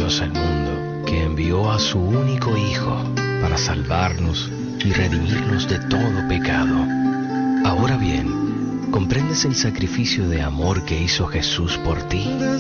Dios al mundo, que envió a su único Hijo para salvarnos y redimirnos de todo pecado. Ahora bien, ¿comprendes el sacrificio de amor que hizo Jesús por ti?